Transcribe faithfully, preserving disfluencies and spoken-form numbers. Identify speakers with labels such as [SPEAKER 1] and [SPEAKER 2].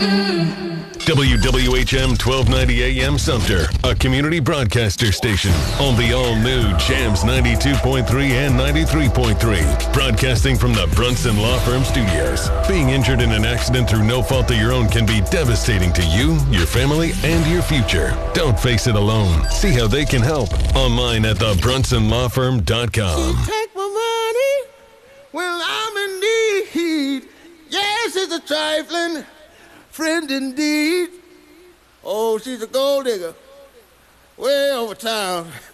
[SPEAKER 1] W W H M twelve ninety A M Sumter, a community broadcaster station on the all-new Jams ninety-two point three and ninety-three point three. Broadcasting from the Brunson Law Firm Studios. Being injured in an accident through no fault of your own can be devastating to you, your family, and your future. Don't face it alone. See how they can help online at the brunson law firm dot com.
[SPEAKER 2] She take my money when I'm in need. Yes, it's a trifling friend indeed. Oh, she's a gold digger way over town.